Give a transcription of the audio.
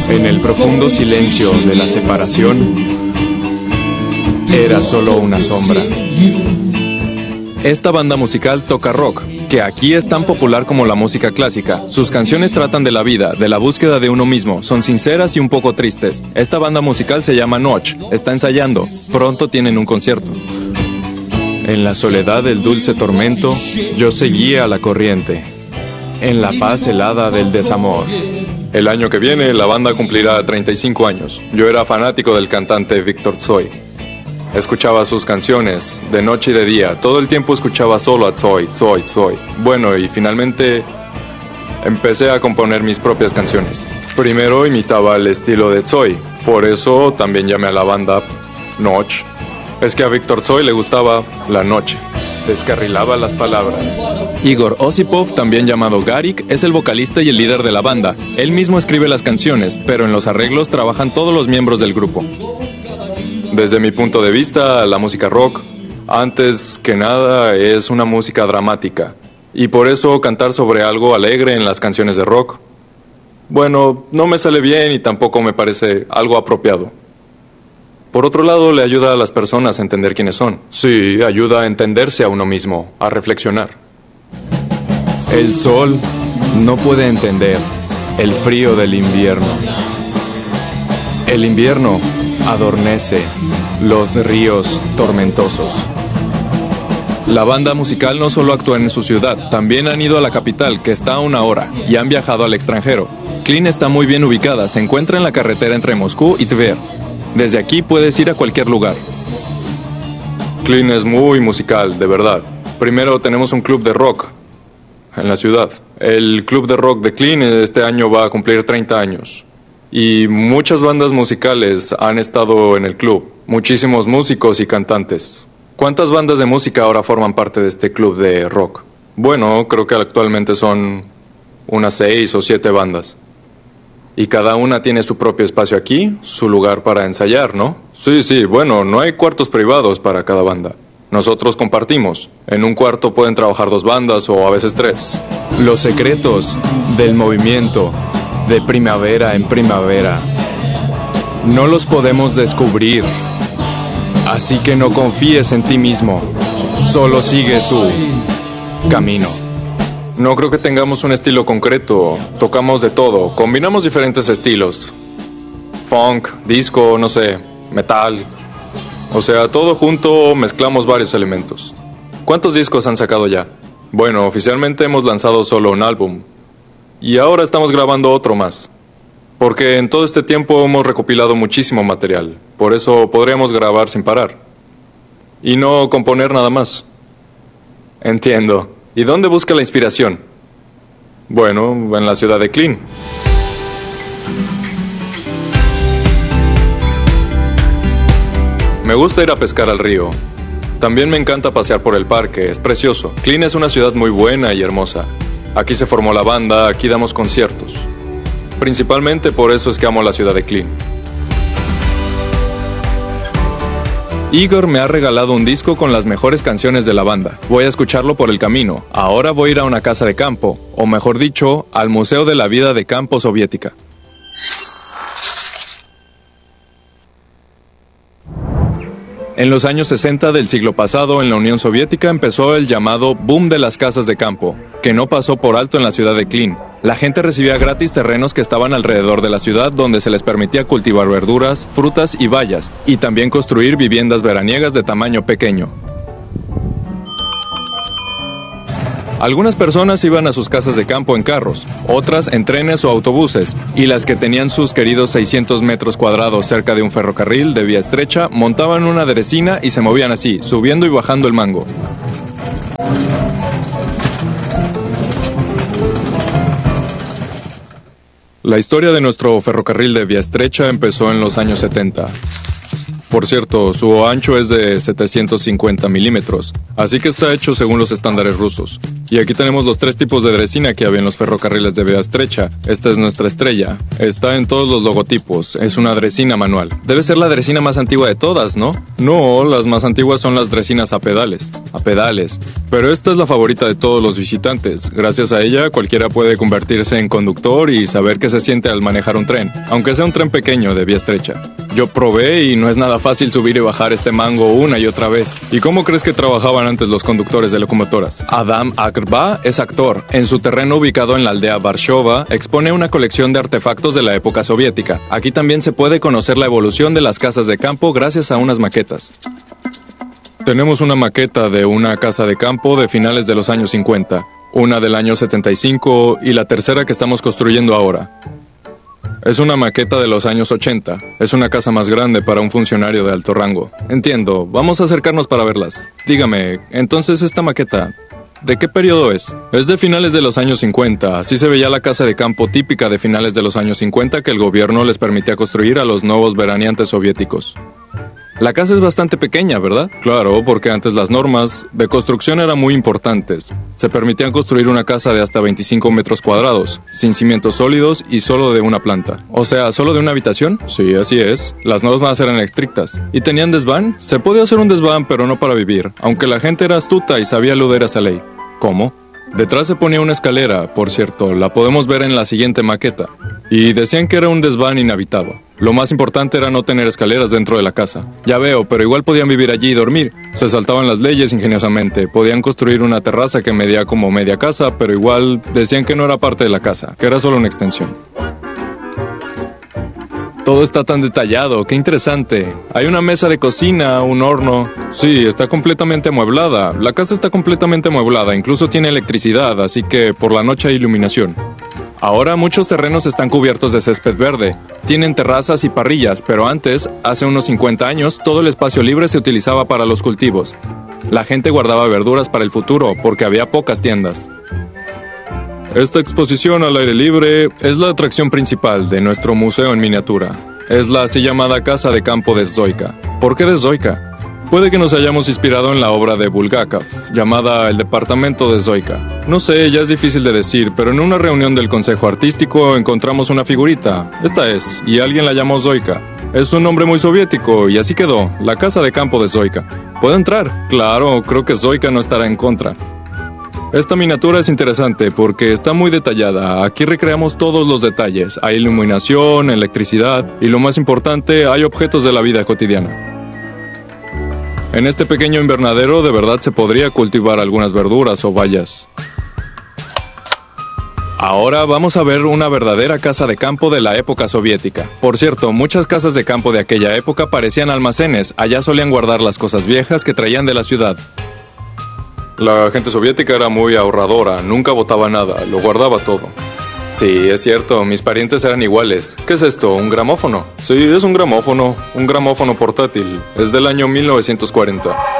En el profundo silencio de la separación, era solo una sombra. Esta banda musical toca rock, que aquí es tan popular como la música clásica. Sus canciones tratan de la vida, de la búsqueda de uno mismo. Son sinceras y un poco tristes. Esta banda musical se llama Notch. Está ensayando. Pronto tienen un concierto. En la soledad del dulce tormento, yo seguía la corriente. En la paz helada del desamor. El año que viene, la banda cumplirá 35 años. Yo era fanático del cantante Viktor Tsoi. Escuchaba sus canciones, de noche y de día. Todo el tiempo escuchaba solo a Tsoi. Bueno, y finalmente empecé a componer mis propias canciones. Primero imitaba el estilo de Tsoi. Por eso también llamé a la banda Notch. Es que a Viktor Tsoi le gustaba la noche. Descarrilaba las palabras. Igor Osipov, también llamado Garik, es el vocalista y el líder de la banda. Él mismo escribe las canciones, pero en los arreglos trabajan todos los miembros del grupo. Desde mi punto de vista, la música rock, antes que nada, es una música dramática. Y por eso cantar sobre algo alegre en las canciones de rock, bueno, no me sale bien y tampoco me parece algo apropiado. Por otro lado, le ayuda a las personas a entender quiénes son. Sí, ayuda a entenderse a uno mismo, a reflexionar. El sol no puede entender el frío del invierno. El invierno adormece los ríos tormentosos. La banda musical no solo actúa en su ciudad, también han ido a la capital, que está a 1 hora, y han viajado al extranjero. Klin está muy bien ubicada, se encuentra en la carretera entre Moscú y Tver. Desde aquí puedes ir a cualquier lugar. Klin es muy musical, de verdad. Primero tenemos un club de rock en la ciudad. El club de rock de Klin este año va a cumplir 30 años. Y muchas bandas musicales han estado en el club. Muchísimos músicos y cantantes. ¿Cuántas bandas de música ahora forman parte de este club de rock? Bueno, creo que actualmente son unas 6 o 7 bandas. Y cada una tiene su propio espacio aquí, su lugar para ensayar, ¿no? Sí, bueno, no hay cuartos privados para cada banda. Nosotros compartimos. En un cuarto pueden trabajar 2 bandas o a veces 3. Los secretos del movimiento de primavera en primavera no los podemos descubrir. Así que no confíes en ti mismo. Solo sigue tu camino. No creo que tengamos un estilo concreto. Tocamos de todo. Combinamos diferentes estilos. Funk, disco, no sé, metal. O sea, todo junto mezclamos varios elementos. ¿Cuántos discos han sacado ya? Bueno, oficialmente hemos lanzado solo un álbum. Y ahora estamos grabando otro más. Porque en todo este tiempo hemos recopilado muchísimo material. Por eso podríamos grabar sin parar. Y no componer nada más. Entiendo. ¿Y dónde busca la inspiración? Bueno, en la ciudad de Klin. Me gusta ir a pescar al río. También me encanta pasear por el parque, es precioso. Klin es una ciudad muy buena y hermosa. Aquí se formó la banda, aquí damos conciertos. Principalmente por eso es que amo la ciudad de Klin. Igor me ha regalado un disco con las mejores canciones de la banda. Voy a escucharlo por el camino. Ahora voy a ir a una casa de campo, o mejor dicho, al Museo de la Vida de Campo Soviética. En los años 60 del siglo pasado, en la Unión Soviética empezó el llamado boom de las casas de campo, que no pasó por alto en la ciudad de Klin. La gente recibía gratis terrenos que estaban alrededor de la ciudad donde se les permitía cultivar verduras, frutas y bayas, y también construir viviendas veraniegas de tamaño pequeño. Algunas personas iban a sus casas de campo en carros, otras en trenes o autobuses, y las que tenían sus queridos 600 metros cuadrados cerca de un ferrocarril de vía estrecha montaban una deresina y se movían así, subiendo y bajando el mango. La historia de nuestro ferrocarril de vía estrecha empezó en los años 70. Por cierto, su ancho es de 750 milímetros, así que está hecho según los estándares rusos. Y aquí tenemos los 3 tipos de dresina que había en los ferrocarriles de vía estrecha. Esta es nuestra estrella. Está en todos los logotipos. Es una dresina manual. Debe ser la dresina más antigua de todas, ¿no? No, las más antiguas son las dresinas a pedales. A pedales. Pero esta es la favorita de todos los visitantes. Gracias a ella, cualquiera puede convertirse en conductor y saber qué se siente al manejar un tren, aunque sea un tren pequeño de vía estrecha. Yo probé y no es nada fácil subir y bajar este mango una y otra vez. ¿Y cómo crees que trabajaban antes los conductores de locomotoras? Adam Agrba es actor. En su terreno ubicado en la aldea Varshova, expone una colección de artefactos de la época soviética. Aquí también se puede conocer la evolución de las casas de campo gracias a unas maquetas. Tenemos una maqueta de una casa de campo de finales de los años 50, una del año 75 y la tercera que estamos construyendo ahora. Es una maqueta de los años 80. Es una casa más grande para un funcionario de alto rango. Entiendo. Vamos a acercarnos para verlas. Dígame, entonces esta maqueta, ¿de qué periodo es? Es de finales de los años 50. Así se veía la casa de campo típica de finales de los años 50 que el gobierno les permitía construir a los nuevos veraneantes soviéticos. La casa es bastante pequeña, ¿verdad? Claro, porque antes las normas de construcción eran muy importantes. Se permitían construir una casa de hasta 25 metros cuadrados, sin cimientos sólidos y solo de una planta. O sea, ¿solo de una habitación? Sí, así es. Las normas eran estrictas. ¿Y tenían desván? Se podía hacer un desván, pero no para vivir, aunque la gente era astuta y sabía eludir esa ley. ¿Cómo? Detrás se ponía una escalera, por cierto, la podemos ver en la siguiente maqueta. Y decían que era un desván inhabitado. Lo más importante era no tener escaleras dentro de la casa. Ya veo, pero igual podían vivir allí y dormir. Se saltaban las leyes ingeniosamente. Podían construir una terraza que medía como media casa, pero igual decían que no era parte de la casa, que era solo una extensión. Todo está tan detallado, qué interesante. Hay una mesa de cocina, un horno. Sí, está completamente amueblada. La casa está completamente amueblada, incluso tiene electricidad, así que por la noche hay iluminación. Ahora muchos terrenos están cubiertos de césped verde. Tienen terrazas y parrillas, pero antes, hace unos 50 años, todo el espacio libre se utilizaba para los cultivos. La gente guardaba verduras para el futuro, porque había pocas tiendas. Esta exposición al aire libre es la atracción principal de nuestro museo en miniatura. Es la así llamada Casa de Campo de Zoika. ¿Por qué de Zoika? Puede que nos hayamos inspirado en la obra de Bulgakov, llamada El Departamento de Zoika. No sé, ya es difícil de decir, pero en una reunión del Consejo Artístico encontramos una figurita. Esta es, y alguien la llamó Zoika. Es un nombre muy soviético, y así quedó, la Casa de Campo de Zoika. ¿Puedo entrar? Claro, creo que Zoika no estará en contra. Esta miniatura es interesante porque está muy detallada. Aquí recreamos todos los detalles. Hay iluminación, electricidad y lo más importante, hay objetos de la vida cotidiana. En este pequeño invernadero de verdad se podría cultivar algunas verduras o bayas. Ahora vamos a ver una verdadera casa de campo de la época soviética. Por cierto, muchas casas de campo de aquella época parecían almacenes. Allá solían guardar las cosas viejas que traían de la ciudad. La gente soviética era muy ahorradora, nunca botaba nada, lo guardaba todo. Sí, es cierto, mis parientes eran iguales. ¿Qué es esto? ¿Un gramófono? Sí, es un gramófono portátil. Es del año 1940.